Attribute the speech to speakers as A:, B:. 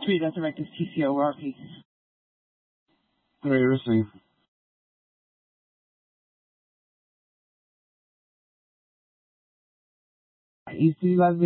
A: Read that directive TCORP.
B: Ready to receive. You see,